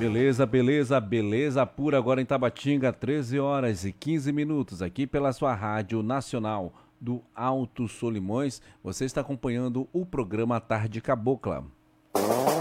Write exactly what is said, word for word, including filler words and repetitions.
Beleza, beleza, beleza pura agora em Tabatinga, treze horas e quinze minutos, aqui pela sua Rádio Nacional do Alto Solimões. Você está acompanhando o programa Tarde Cabocla.